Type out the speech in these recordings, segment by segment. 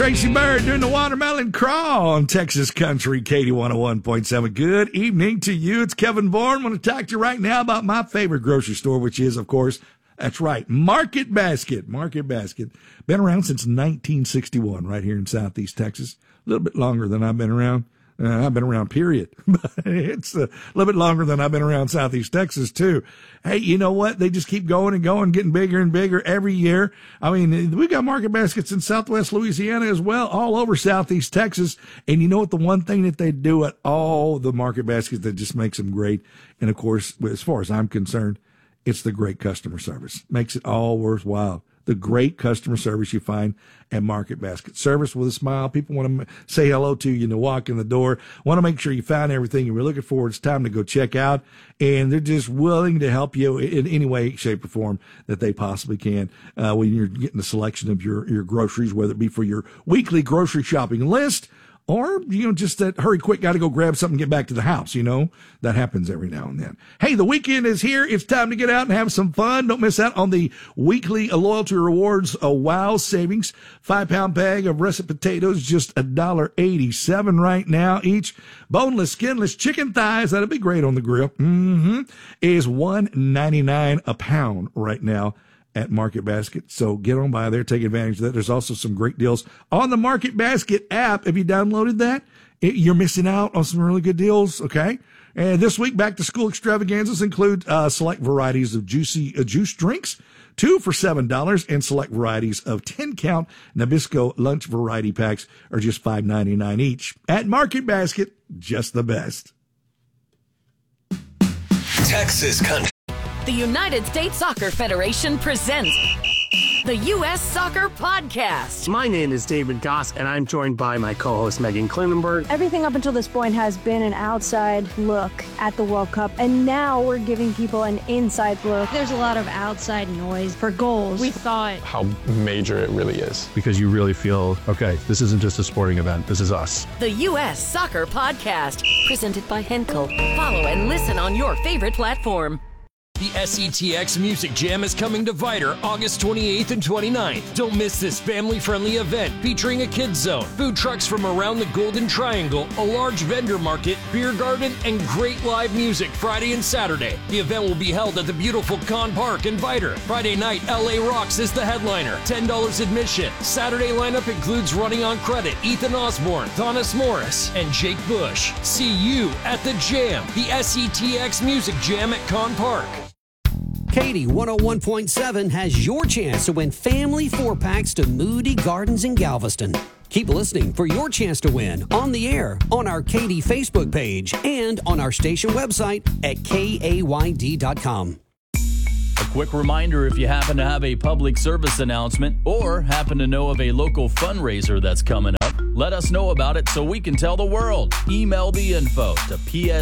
Tracy Bird doing the watermelon crawl on Texas Country, Katie 101.7. Good evening to you. It's Kevin Bourne. I want to talk to you right now about my favorite grocery store, which is, of course, that's right, Market Basket. Market Basket. Been around since 1961 right here in Southeast Texas. A little bit longer than I've been around. I've been around, period. But it's a little bit longer than I've been around Southeast Texas, too. Hey, you know what? They just keep going and going, getting bigger and bigger every year. I mean, we got Market Baskets in Southwest Louisiana as well, all over Southeast Texas. And you know what? The one thing that they do at all the Market Baskets that just makes them great, and of course, as far as I'm concerned, it's the great customer service. Makes it all worthwhile. The great customer service you find at Market Basket. Service with a smile. People want to say hello to you and walk in the door. Want to make sure you found everything you were looking for. It's time to go check out. And they're just willing to help you in any way, shape, or form that they possibly can when you're getting the selection of your groceries, whether it be for your weekly grocery shopping list or, you know, just that hurry quick, got to go grab something and get back to the house, you know. That happens every now and then. Hey, the weekend is here. It's time to get out and have some fun. Don't miss out on the weekly loyalty rewards wow savings. 5-pound bag of russet potatoes, just $1.87 right now each. Boneless, skinless chicken thighs, that'll be great on the grill, is $1.99 a pound right now at Market Basket. So get on by there, take advantage of that. There's also some great deals on the Market Basket app. Have you downloaded that? You're missing out on some really good deals, okay? And this week, back to school extravaganzas include select varieties of juicy juice drinks, 2 for $7, and select varieties of 10-count Nabisco lunch variety packs are just $5.99 each. At Market Basket, just the best. Texas Country. The United States Soccer Federation presents the U.S. Soccer Podcast. My name is David Goss, and I'm joined by my co-host Megan Klinenberg. Everything up until this point has been an outside look at the World Cup, and now we're giving people an inside look. There's a lot of outside noise for goals. We thought how major it really is. Because you really feel, okay, this isn't just a sporting event, this is us. The U.S. Soccer Podcast, presented by Henkel. Follow and listen on your favorite platform. The SETX Music Jam is coming to Viter August 28th and 29th. Don't miss this family-friendly event featuring a kids zone, food trucks from around the Golden Triangle, a large vendor market, beer garden, and great live music Friday and Saturday. The event will be held at the beautiful Con Park in Viter. Friday night, LA Rocks is the headliner, $10 admission. Saturday lineup includes Running on Credit, Ethan Osborne, Thomas Morris, and Jake Bush. See you at the Jam, the SETX Music Jam at Con Park. Katie 101.7 has your chance to win family 4-packs to Moody Gardens in Galveston. Keep listening for your chance to win on the air, on our Katie Facebook page, and on our station website at kayd.com. A quick reminder, if you happen to have a public service announcement or happen to know of a local fundraiser that's coming up, let us know about it so we can tell the world. Email the info to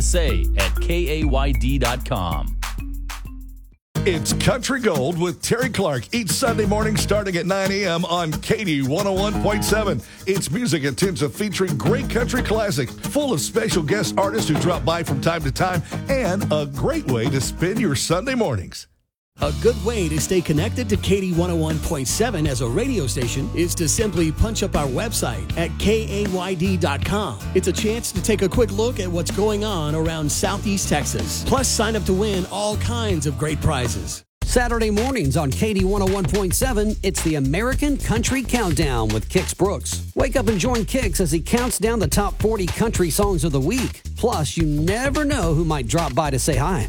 psa@kayd.com. It's Country Gold with Terry Clark each Sunday morning starting at 9 a.m. on Katie 101.7. It's music intensive featuring great country classics, full of special guest artists who drop by from time to time, and a great way to spend your Sunday mornings. A good way to stay connected to Katie 101.7 as a radio station is to simply punch up our website at kayd.com. It's a chance to take a quick look at what's going on around Southeast Texas. Plus, sign up to win all kinds of great prizes. Saturday mornings on Katie 101.7, it's the American Country Countdown with Kix Brooks. Wake up and join Kix as he counts down the top 40 country songs of the week. Plus, you never know who might drop by to say hi.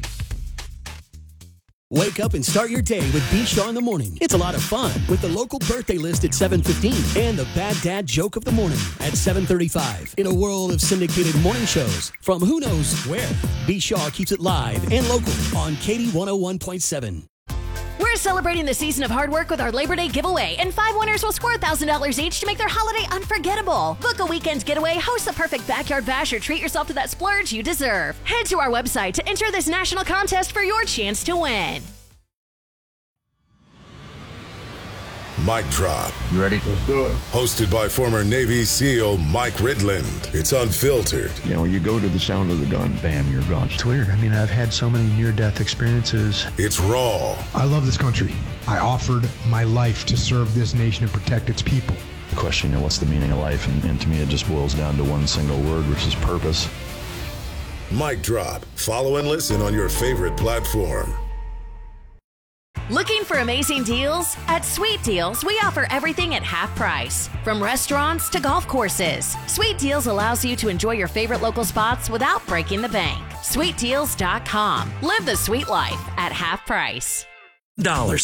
Wake up and start your day with B-Shaw in the morning. It's a lot of fun with the local birthday list at 7:15 and the Bad Dad Joke of the Morning at 7:35. In a world of syndicated morning shows from who knows where, B-Shaw keeps it live and local on Katie 101.7. We're celebrating the season of hard work with our Labor Day giveaway, and 5 winners will score $1,000 each to make their holiday unforgettable. Book a weekend's getaway, host the perfect backyard bash, or treat yourself to that splurge you deserve. Head to our website to enter this national contest for your chance to win. Mic Drop. You ready? Let's do it. Hosted by former Navy SEAL Mike Ridland. It's unfiltered. You know, you go to the sound of the gun, bam, you're gone. It's weird. I mean, I've had so many near-death experiences. It's raw. I love this country. I offered my life to serve this nation and protect its people. question, what's the meaning of life? And to me, it just boils down to one single word, which is purpose. Mic Drop. Follow and listen on your favorite platform. Looking for amazing deals? At Sweet Deals, we offer everything at half price. From restaurants to golf courses, Sweet Deals allows you to enjoy your favorite local spots without breaking the bank. SweetDeals.com. Live the sweet life at half price. Dollars.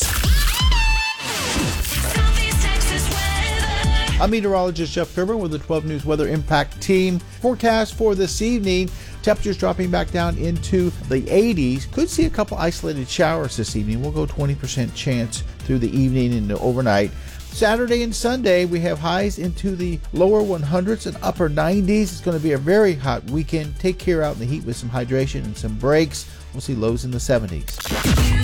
I'm meteorologist Jeff Kerber with the 12 News Weather Impact Team. Forecast for this evening, temperatures dropping back down into the 80s. Could see a couple isolated showers this evening. We'll go 20% chance through the evening and overnight. Saturday and Sunday, we have highs into the lower 100s and upper 90s. It's going to be a very hot weekend. Take care out in the heat with some hydration and some breaks. We'll see lows in the 70s.